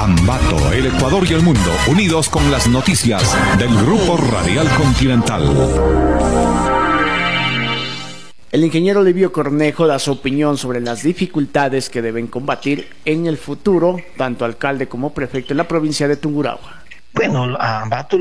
Ambato, el Ecuador y el mundo, unidos con las noticias del Grupo Radial Continental. El ingeniero Livio Cornejo da su opinión sobre las dificultades que deben combatir en el futuro, tanto alcalde como prefecto en la provincia de Tungurahua. Bueno, Ambato